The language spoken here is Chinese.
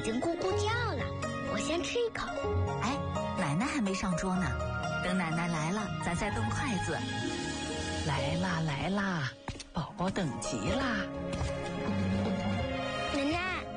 经咕咕叫了，我先吃一口。 哎，奶奶还没上桌呢，等奶奶来了，咱再动筷子。 来啦来啦，宝宝等急啦。